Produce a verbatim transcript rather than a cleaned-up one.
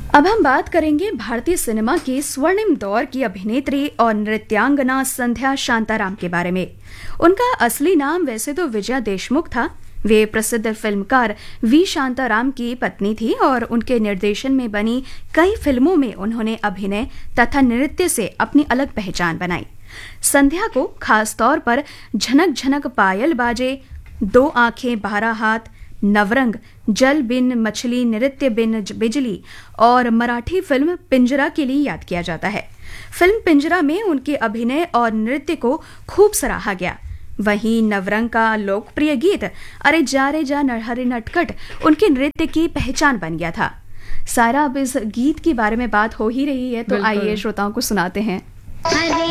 अब हम बात करेंगे भारतीय सिनेमा के स्वर्णिम दौर की अभिनेत्री और नृत्यांगना संध्या शांताराम के बारे में। उनका असली नाम वैसे तो विजया देशमुख था। वे प्रसिद्ध फिल्मकार वी शांताराम की पत्नी थी और उनके निर्देशन में बनी कई फिल्मों में उन्होंने अभिनय तथा नृत्य से अपनी अलग पहचान बनाई। संध्या को खास तौर पर झनक झनक पायल बाजे, दो आंखें बारह हाथ, नवरंग, जल बिन मछली, नृत्य बिन बिजली और मराठी फिल्म पिंजरा के लिए याद किया जाता है। फिल्म पिंजरा में उनके अभिनय और नृत्य को खूब सराहा गया। वहीं नवरंग का लोकप्रिय गीत अरे जा रे जा नरहरि नटखट उनके नृत्य की पहचान बन गया था। सारा अब इस गीत के बारे में बात हो ही रही है तो आइए श्रोताओं को सुनाते हैं।